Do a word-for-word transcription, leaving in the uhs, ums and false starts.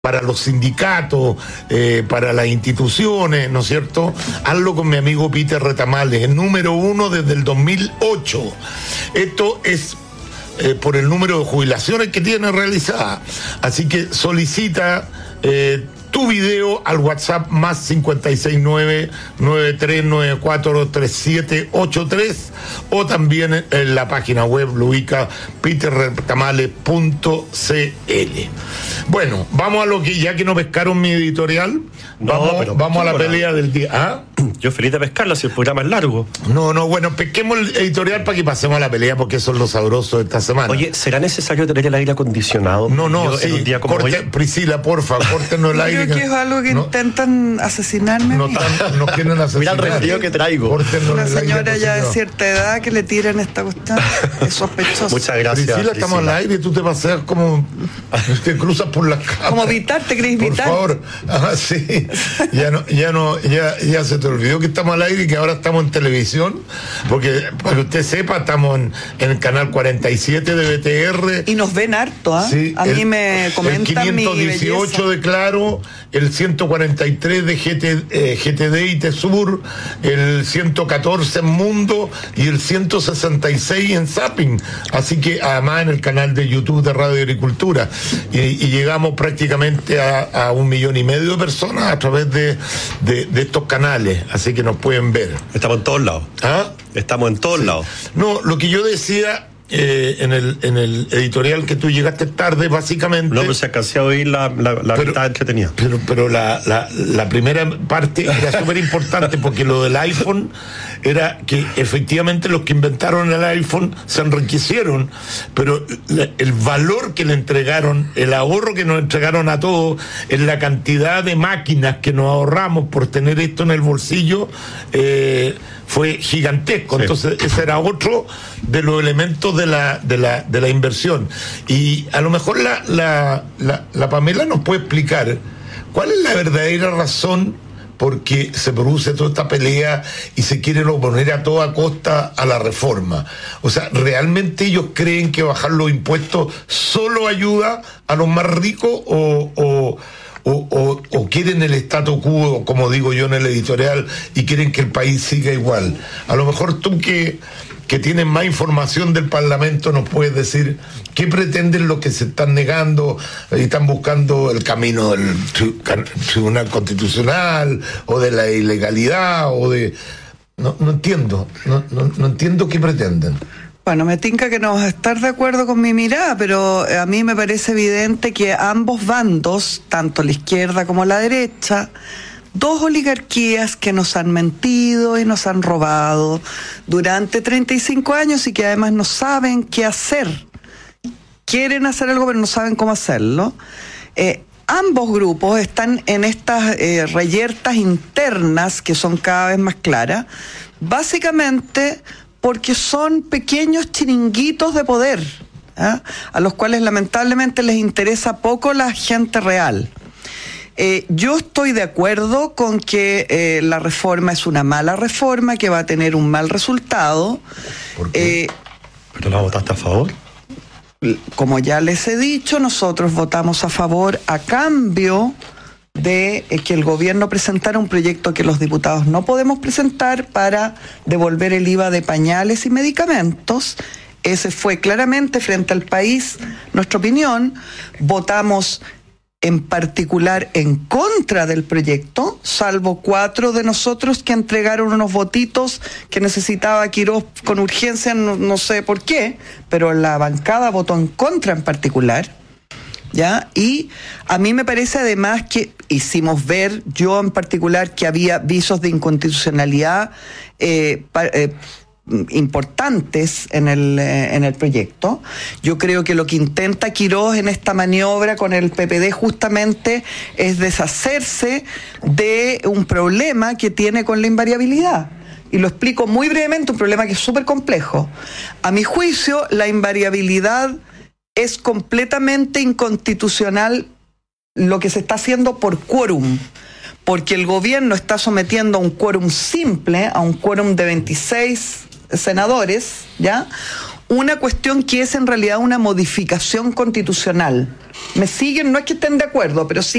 para los sindicatos, eh, para las instituciones, ¿no es cierto? Hazlo con mi amigo Peter Retamales, el número uno desde el dos mil ocho. Esto es eh, por el número de jubilaciones que tiene realizadas. Así que solicita eh, tu video al WhatsApp más cinco seis nueve, nueve tres nueve cuatro, tres siete ocho tres o también en la página web lo ubica peter retamales punto c l. Bueno, vamos a lo que, ya que no pescaron mi editorial, no, vamos, pero, vamos a la pelea la... del día. ¿Ah? Yo feliz de pescarla si el programa es largo. No, no, bueno, pesquemos el editorial para que pasemos a la pelea porque eso es lo sabroso de esta semana. Oye, ¿será necesario tener el aire acondicionado? No, no, Yo, sí, en un día como corte, hoy... Priscila, porfa, córtenos el aire. Creo que es algo que no, intentan asesinarme. No, tan, no quieren asesinar. Mira el resfrío que traigo. Córtenos una el señora aire, ya de cierta edad que le tiran esta cuestión. Es sospechoso. Muchas gracias. Priscila, estamos al aire, tú te paseas como te cruzas por las cámaras. Como Vitar, ¿te crees Vitar? Por favor. Ah, sí. Ya no, ya no, ya, ya se te olvidó que estamos al aire y que ahora estamos en televisión, porque para que usted sepa, estamos en, en el canal cuarenta y siete de B T R. Y nos ven harto, ¿ah? ¿eh? Sí, a el, mí me comentan el quinientos dieciocho de Claro, el ciento cuarenta y tres de G T, eh, G T D y Tesur, el ciento catorce en Mundo y el ciento sesenta y seis en Zapping. Así que además en el canal de YouTube de Radio Agricultura. Y, y llegamos prácticamente a, a un millón y medio de personas a través de, de, de estos canales. Así que nos pueden ver. Estamos en todos lados. ¿Ah? Estamos en todos sí. lados. No, lo que yo decía... Eh, en el en el editorial que tú llegaste tarde, básicamente. No, pero se alcancé a oír la, la, la pero, mitad entretenida. Pero, pero la, la, la primera parte era súper importante porque lo del iPhone era que efectivamente los que inventaron el iPhone se enriquecieron, pero la, el valor que le entregaron, el ahorro que nos entregaron a todos, en la cantidad de máquinas que nos ahorramos por tener esto en el bolsillo, eh, fue gigantesco. Sí. Entonces ese era otro de los elementos de la de la de la inversión. Y a lo mejor la la, la, la Pamela nos puede explicar cuál es la verdadera razón por qué se produce toda esta pelea y se quieren oponer a toda costa a la reforma. O sea, ¿realmente ellos creen que bajar los impuestos solo ayuda a los más ricos o, o O, o, o quieren el statu quo, como digo yo en el editorial, y quieren que el país siga igual? A lo mejor tú que, que tienes más información del Parlamento nos puedes decir qué pretenden los que se están negando y están buscando el camino del Tribunal Constitucional o de la ilegalidad o de... No, no entiendo, no, no, no entiendo qué pretenden. Bueno, me tinca que no vas a estar de acuerdo con mi mirada, pero a mí me parece evidente que ambos bandos, tanto la izquierda como la derecha, dos oligarquías que nos han mentido y nos han robado durante treinta y cinco años y que además no saben qué hacer. Quieren hacer algo, pero no saben cómo hacerlo. Eh, ambos grupos están en estas eh, reyertas internas que son cada vez más claras, básicamente porque son pequeños chiringuitos de poder, ¿eh? a los cuales lamentablemente les interesa poco la gente real. Eh, yo estoy de acuerdo con que eh, la reforma es una mala reforma, que va a tener un mal resultado. ¿Por qué? Eh, ¿Pero la votaste a favor? Como ya les he dicho, nosotros votamos a favor a cambio de eh, que el gobierno presentara un proyecto que los diputados no podemos presentar para devolver el I V A de pañales y medicamentos. Ese fue claramente frente al país nuestra opinión. Votamos en particular en contra del proyecto, salvo cuatro de nosotros que entregaron unos votitos que necesitaba Quirós con urgencia, no, no sé por qué, pero la bancada votó en contra en particular. ¿Ya? Y a mí me parece además que hicimos ver, yo en particular, que había visos de inconstitucionalidad eh, pa, eh, importantes en el, eh, en el proyecto. Yo creo que lo que intenta Quirós en esta maniobra con el P P D justamente es deshacerse de un problema que tiene con la invariabilidad. Y lo explico muy brevemente, un problema que es súper complejo. A mi juicio, la invariabilidad es completamente inconstitucional lo que se está haciendo por quórum, porque el gobierno está sometiendo a un quórum simple, a un quórum de veintiséis senadores, ¿ya? una cuestión que es en realidad una modificación constitucional. ¿Me siguen? No es que estén de acuerdo, pero sí